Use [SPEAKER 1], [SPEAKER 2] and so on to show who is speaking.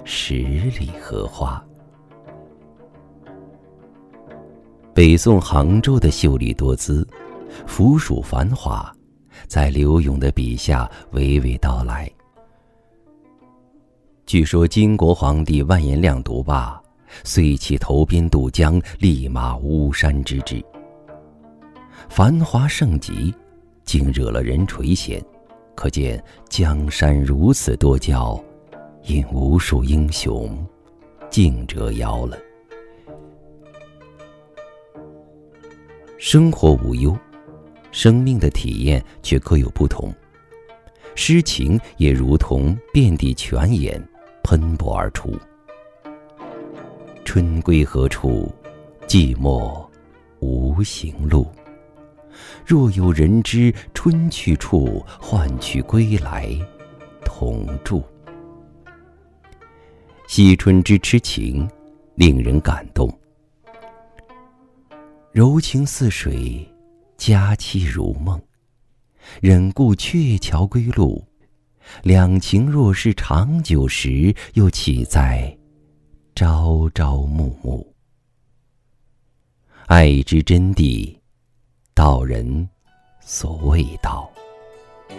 [SPEAKER 1] 十里荷花。北宋杭州的秀丽多姿，俯蜀繁华，在柳永的笔下娓娓道来。据说金国皇帝完颜亮读罢，遂起投鞭渡江，立马巫山之志。繁华盛极，竟惹了人垂涎，可见江山如此多娇，因无数英雄竞折腰了。生活无忧，生命的体验却各有不同。诗情也如同遍地泉眼，喷薄而出。春归何处？寂寞无行路。若有人知春去处，换取归来同住。惜春之痴情，令人感动。柔情似水，佳期如梦。忍顾鹊桥归路，两情若是长久时，又岂在朝朝暮暮。爱之真谛，道人所谓道。